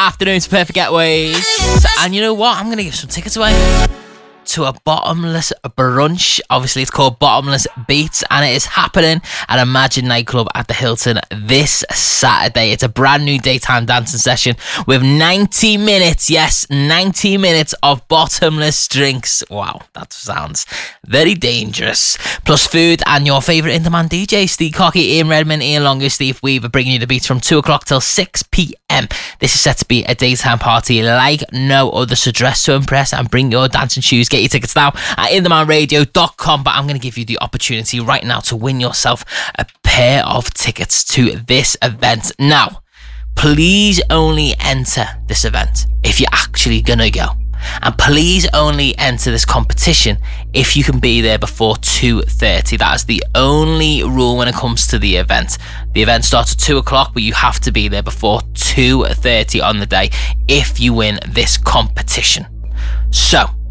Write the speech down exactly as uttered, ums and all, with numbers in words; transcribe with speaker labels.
Speaker 1: afternoon to Perfect Getaways. And you know what? I'm going to give some tickets away to a bottomless brunch. Obviously, it's called Bottomless Beats, and it is happening at Imagine Nightclub at the Hilton this Saturday. It's a brand new daytime dancing session with ninety minutes, yes, ninety minutes of bottomless drinks. Wow, that sounds very dangerous. Plus food and your favourite in-demand D Js, Steve Cocky, Ian Redmond, Ian Longer, Steve Weaver, bringing you the beats from two o'clock till six p.m. This is set to be a daytime party like no other, so dress to impress and bring your dancing shoes. Get your tickets now at in the man radio dot com. But I'm going to give you the opportunity right now to win yourself a pair of tickets to this event. Now, please only enter this event if you're actually going to go. And please only enter this competition if you can be there before two thirty. That is the only rule when it comes to the event. The event starts at two o'clock, but you have to be there before two thirty on the day if you win this competition. So,